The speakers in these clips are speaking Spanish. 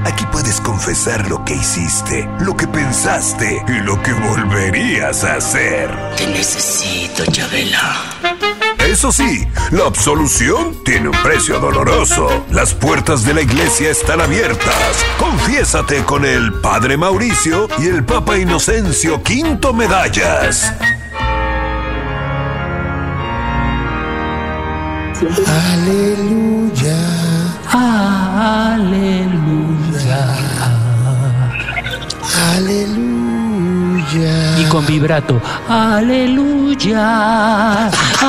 Aquí puedes confesar lo que hiciste, lo que pensaste y lo que volverías a hacer. Te necesito, Chabela. Eso sí, la absolución tiene un precio doloroso. Las puertas de la iglesia están abiertas. Confiésate con el Padre Mauricio y el Papa Inocencio V Medallas. Aleluya, Aleluya. aleluya. Y con vibrato. Aleluya.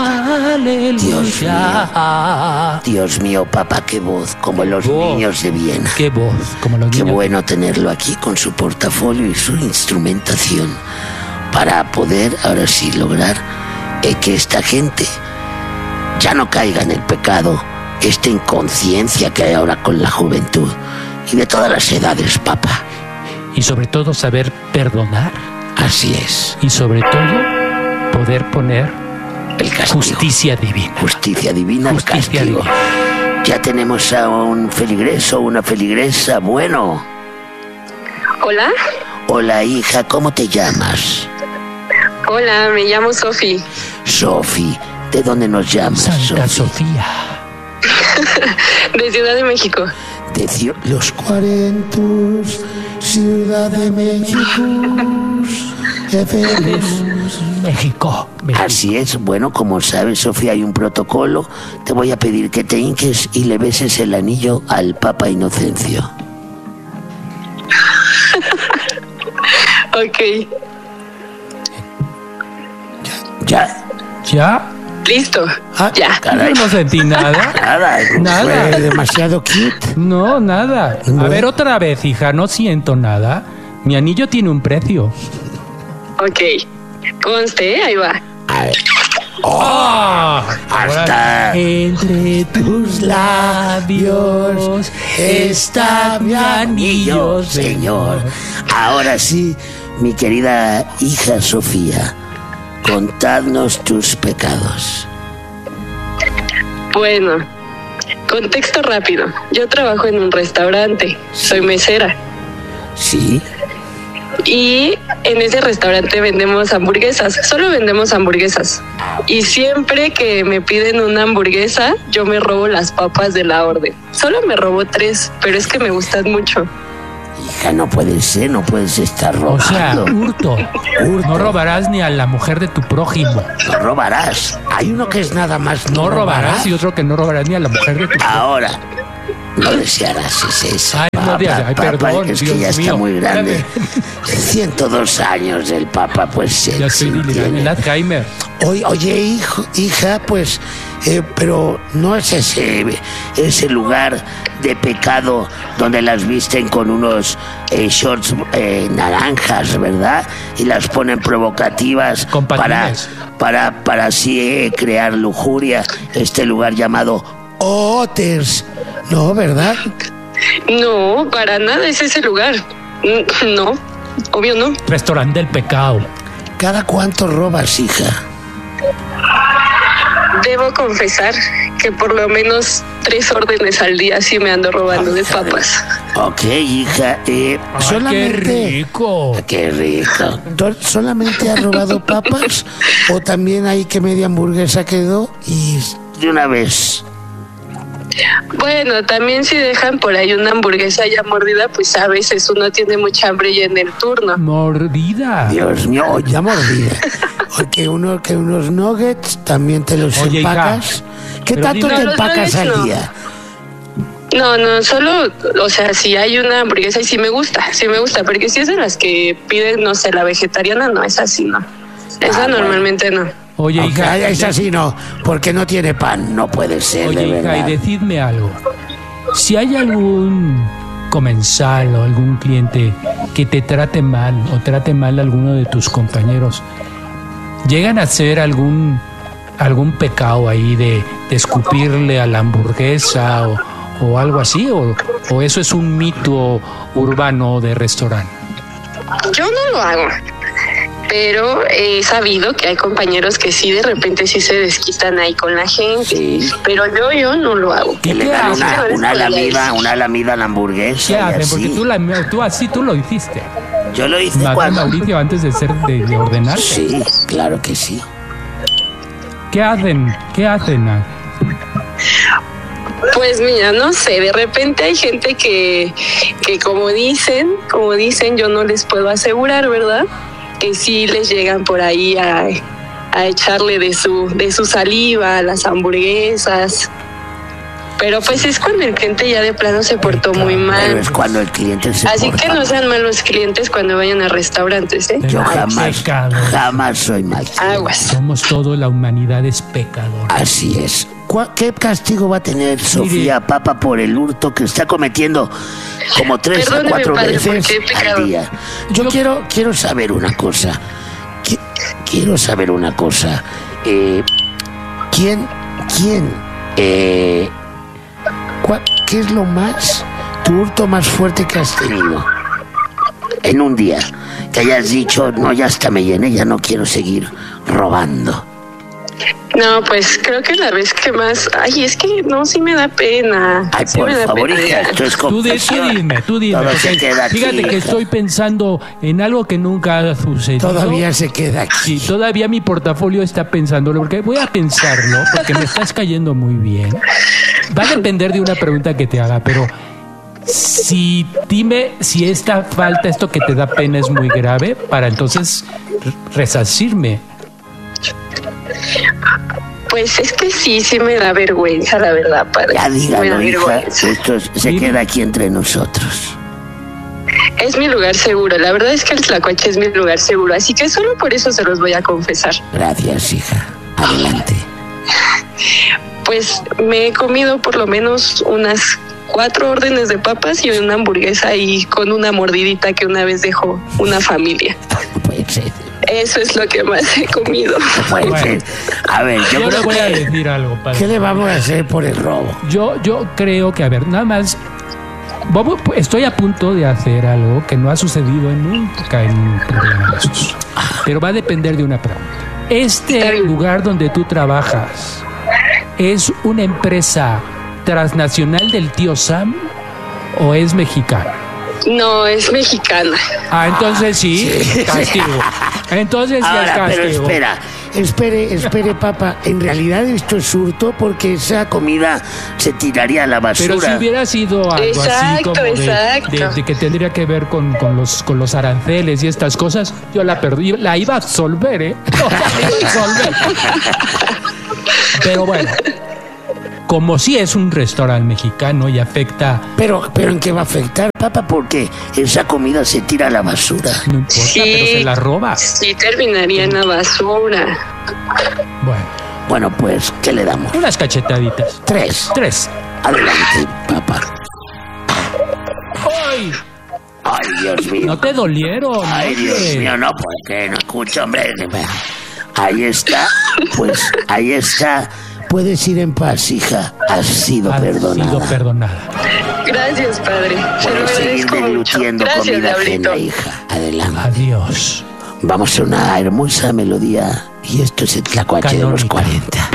Aleluya. Dios mío, papá, qué voz, como los niños de Viena. Qué voz, como los Qué niños. bueno tenerlo aquí con su portafolio y su instrumentación para poder, ahora sí, lograr que esta gente ya no caiga en el pecado, esta inconsciencia que hay ahora con la juventud y de todas las edades, papá. Y sobre todo saber perdonar. Así es. Y sobre todo poder poner El castigo. justicia divina. Justicia divina, el Justicia castigo. divina. Ya tenemos a un feligreso, una feligresa. Bueno. Hola. Hola, hija, ¿cómo te llamas? Hola, me llamo Sofi. Sofi. ¿De dónde nos llamas, Santa Sofi? Sofía. De Ciudad de México. Los Cuarentus, Ciudad de México, México. Así es, bueno, como sabes, Sofía, hay un protocolo. Te voy a pedir que te hinques y le beses el anillo al Papa Inocencio. Ok. ¿Ya? ¿Ya? Listo. Ah, Ya. Caray. Yo no sentí nada. Nada. Nada. Fue demasiado cute. No, nada. A ver, otra vez, hija, no siento nada. Mi anillo tiene un precio. Ok. Conste, ahí va. A ver, Hasta entre tus labios está mi anillo, Señor. Ahora sí, mi querida hija Sofía, contadnos tus pecados. Bueno, contexto rápido. Yo trabajo en un restaurante. Soy mesera. ¿Sí? Y en ese restaurante vendemos hamburguesas. Solo vendemos hamburguesas. Y siempre que me piden una hamburguesa, yo me robo las papas de la orden. Solo me robo 3, pero es que me gustan mucho. Hija, no puede ser, no puedes estar O sea, robando. hurto. No robarás ni a la mujer de tu prójimo. No robarás. Hay uno que es nada más No robarás y otro que no robarás ni a la mujer de tu prójimo. Ahora, no desearás esa. Ay, no deseas. Ay, perdón, es que Dios ya está mío. muy grande. 102 años del Papa, pues Ya estoy delirando. El Alzheimer. Oye, hija, pues, pero no es ese lugar de pecado donde las visten con unos shorts naranjas, ¿verdad? Y las ponen provocativas Con patines. para así crear lujuria. Este lugar llamado Otters. No, ¿verdad? No, para nada es ese lugar. No, obvio no. Restaurante del pecado. ¿Cada cuánto robas, hija? Debo confesar que por lo menos 3 órdenes al día sí me ando robando de papas. Ok, hija, Ay, Solamente- qué rico. qué rico. ¿Solamente has robado papas? ¿O también hay que media hamburguesa quedó? Y De una vez. Bueno, también si dejan por ahí una hamburguesa ya mordida, pues a veces uno tiene mucha hambre ya en el turno. Mordida. Dios mío, oye, ya mordida. O que unos nuggets también te los Oye, hija, empacas. ¿Qué pero tanto dime- te No, los empacas nuggets al no. día? No, solo, o sea, si hay una hamburguesa y sí me gusta, porque si es de las que piden, no sé, la vegetariana, no, esa sí no. Esa normalmente no. Oye, Ok, hija. es así no, porque no tiene pan. no puede ser, Oye, de hija, y verdad. decidme algo. Si hay algún comensal o algún cliente que te trate mal o trate mal a alguno de tus compañeros, ¿llegan a hacer algún pecado ahí de escupirle a la hamburguesa o algo así? ¿O eso es un mito urbano de restaurante? Yo no lo hago. pero he sabido que hay compañeros que sí, de repente sí se desquitan ahí con la gente, Sí. pero yo no lo hago. Que le ¿Qué dan haces? una lamida a la hamburguesa. ¿Qué y hacen? así. Porque tú lo hiciste. Yo lo hice Mauricio, cuando... antes de ordenarte. Sí, claro que sí. ¿Qué hacen? Pues mira, no sé, de repente hay gente que como dicen, yo no les puedo asegurar, ¿verdad? Que sí les llegan por ahí a echarle de su saliva a las hamburguesas. Pero pues es cuando el cliente ya de plano se portó muy Pero mal. es cuando el cliente se Así porta que no mal. sean malos clientes cuando vayan a restaurantes, ¿eh? Yo Ay, jamás, pecado. jamás soy mal. Aguas. Somos todo, la humanidad es pecador. Así es. ¿Qué castigo va a tener Sofía Papa por el hurto que está cometiendo como 3 a Perdóneme, 4 padre, veces porque he pecado. al día? Yo quiero saber una cosa. Quiero saber una cosa. ¿Quién? ¿Qué es tu hurto más fuerte que has tenido en un día? Que hayas dicho, no, ya hasta me llené, ya no quiero seguir robando. No, pues creo que la vez que más... Ay, es que no, sí me da pena. Ay, Sí por me da favor, pena. hija, esto es Tú confesión. dime. Todo se porque queda aquí, fíjate que hija. estoy pensando en algo que nunca ha sucedido. Todavía se queda aquí. Sí, todavía mi portafolio está pensándolo, porque voy a pensarlo, porque me estás cayendo muy bien. Va a depender de una pregunta que te haga, pero dime si esta falta, esto que te da pena es muy grave, para entonces resarcirme. Pues es que sí me da vergüenza, la verdad, padre. Ya Sí me da dígalo, hija, vergüenza. esto se Dime. queda aquí entre nosotros. Es mi lugar seguro. La verdad es que el Tlacuache es mi lugar seguro. Así que solo por eso se los voy a confesar. Gracias, hija. Adelante. Pues me he comido por lo menos unas 4 órdenes de papas y una hamburguesa y con una mordidita que una vez dejó una familia. No puede ser. Eso es lo que más he comido. No puede Bueno. ser. A ver, yo Yo le creo voy a que... decir algo, padre. ¿Qué le vamos a hacer por el robo? Yo creo que, a ver, nada más, estoy a punto de hacer algo que no ha sucedido nunca en un programa de esos. Pero va a depender de una pregunta. Está ¿Este bien. lugar donde tú trabajas es una empresa transnacional del tío Sam o es mexicana? No, es mexicana. Ah, entonces sí, castigo. Entonces sí es Ahora, pero castigo. espere, papá. En realidad esto es hurto porque esa comida se tiraría a la basura. Pero si hubiera sido algo así Exacto, como exacto. de que tendría que ver con los aranceles y estas cosas, yo la perdí, la iba a absolver, ¿eh? O sea, la iba a absolver. Pero bueno, como sí es un restaurante mexicano y afecta, Pero ¿en qué va a afectar, papá? Porque esa comida se tira a la basura. no importa, Sí. pero se la roba. Sí, terminaría en la basura. Bueno, Bueno, pues, ¿qué le damos? unas cachetaditas. 3. 3. Adelante, papá. ¡Ay! Ay, Dios mío. ¿No te dolieron? Ay, Oye. Dios mío, no, porque no escucho, hombre. Ahí está, pues, ahí está. Puedes ir en paz, hija. Has sido Ha perdonada. sido perdonada. Gracias, padre. Se lo Puedes seguir agradezco mucho. deglutiendo Gracias, comida Diablito. ajena, hija. Adelante. Adiós. Vamos a una hermosa melodía. Y esto es el Tlacuache de los Canónica. 40.